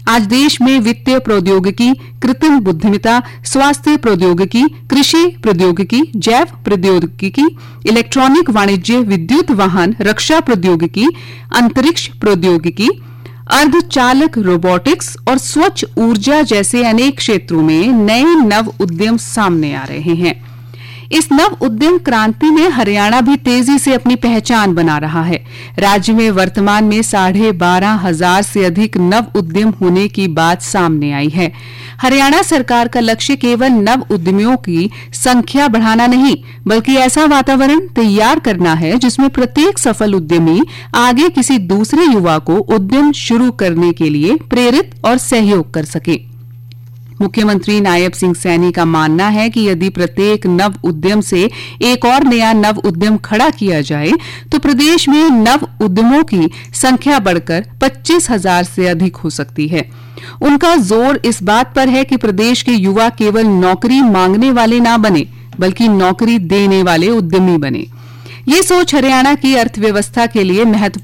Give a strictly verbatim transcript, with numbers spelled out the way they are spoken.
आज देश में वित्तीय प्रौद्योगिकी, कृत्रिम बुद्धिमत्ता, स्वास्थ्य प्रौद्योगिकी, कृषि प्रौद्योगिकी, जैव प्रौद्योगिकी, इलेक्ट्रॉनिक वाणिज्य, विद्युत वाहन, रक्षा प्रौद्योगिकी, अंतरिक्ष प्रौद्योगिकी, अर्धचालक रोबोटिक्स और स्वच्छ ऊर्जा जैसे अनेक क्षेत्रों में नए नव उद्यम सामने आ रहे हैं। इस नव उद्यम क्रांति में हरियाणा भी तेजी से अपनी पहचान बना रहा है। राज्य में वर्तमान में साढ़े बारह हजार से अधिक नव उद्यम होने की बात सामने आई है। हरियाणा सरकार का लक्ष्य केवल नव उद्यमियों की संख्या बढ़ाना नहीं, बल्कि ऐसा वातावरण तैयार करना है जिसमें प्रत्येक सफल उद्यमी आगे किसी दूसरे युवा को उद्यम शुरू करने के लिए प्रेरित और सहयोग कर सके। मुख्यमंत्री नायब सिंह सैनी का मानना है कि यदि प्रत्येक नव उद्यम से एक और नया नव उद्यम खड़ा किया जाए तो प्रदेश में नव उद्यमों की संख्या बढ़कर पच्चीस हजार से अधिक हो सकती है। उनका जोर इस बात पर है कि प्रदेश के युवा केवल नौकरी मांगने वाले ना बने, बल्कि नौकरी देने वाले उद्यमी बने। ये सोच हरियाणा की अर्थव्यवस्था के लिए महत्वपूर्ण